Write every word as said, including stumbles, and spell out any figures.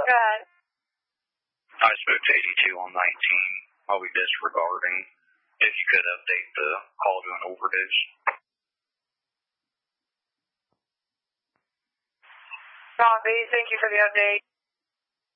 ahead. I spoke to eighty-two on nineteen. I'll be disregarding. If you could update the call to an overdose. Copy. Thank you for the update.